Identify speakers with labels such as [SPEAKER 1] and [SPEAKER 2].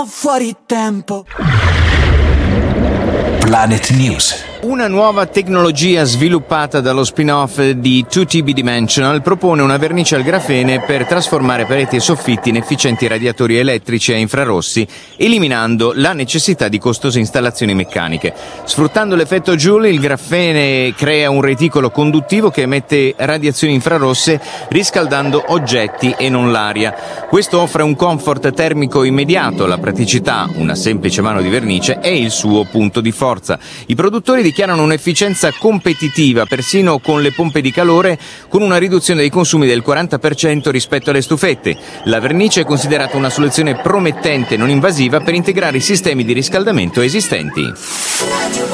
[SPEAKER 1] Fuori tempo.
[SPEAKER 2] Planet News.
[SPEAKER 3] Una nuova tecnologia sviluppata dallo spin-off di 2TB Dimensional propone una vernice al grafene per trasformare pareti e soffitti in efficienti radiatori elettrici a infrarossi, eliminando la necessità di costose installazioni meccaniche. Sfruttando l'effetto Joule, il grafene crea un reticolo conduttivo che emette radiazioni infrarosse riscaldando oggetti e non l'aria. Questo offre un comfort termico immediato, la praticità, una semplice mano di vernice, è il suo punto di forza. I produttori dichiarano un'efficienza competitiva persino con le pompe di calore, con una riduzione dei consumi del 40% rispetto alle stufette. La vernice è considerata una soluzione promettente e non invasiva per integrare i sistemi di riscaldamento esistenti.